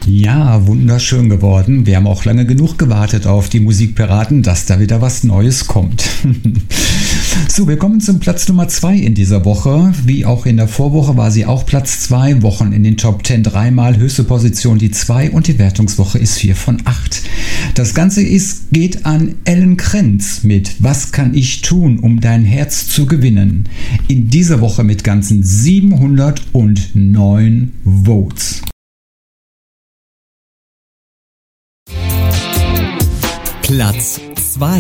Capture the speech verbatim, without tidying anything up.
Ja, wunderschön geworden. Wir haben auch lange genug gewartet auf die Musikpiraten, dass da wieder was Neues kommt. So, wir kommen zum Platz Nummer zwei in dieser Woche. Wie auch in der Vorwoche war sie auch Platz zwei, Wochen in den Top zehn, dreimal höchste Position die zwei und die Wertungswoche ist vier von acht. Das Ganze ist, geht an Ellen Krenz mit Was kann ich tun, um dein Herz zu gewinnen? In dieser Woche mit ganzen siebenhundertneun Votes. Platz zwei.